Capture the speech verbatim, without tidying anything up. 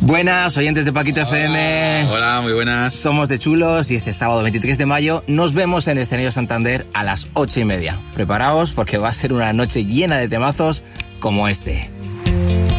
Buenas, oyentes de Paquito Hola. F M. Hola, muy buenas. Somos de Chulos y este sábado veintitrés de mayo nos vemos en el Escenario Santander a las ocho y media. Preparaos porque va a ser una noche llena de temazos como este.